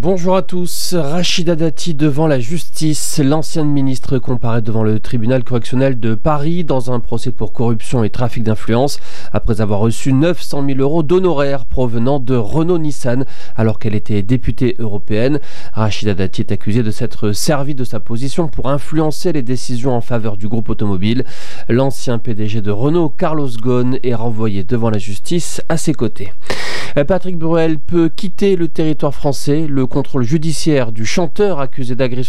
Bonjour à tous. Rachida Dati devant la justice. L'ancienne ministre comparaît devant le tribunal correctionnel de Paris dans un procès pour corruption et trafic d'influence après avoir reçu 900 000 euros d'honoraires provenant de Renault-Nissan alors qu'elle était députée européenne. Rachida Dati est accusée de s'être servie de sa position pour influencer les décisions en faveur du groupe automobile. L'ancien PDG de Renault, Carlos Ghosn, est renvoyé devant la justice à ses côtés. Patrick Bruel peut quitter le territoire français. Le contrôle judiciaire du chanteur accusé d'agression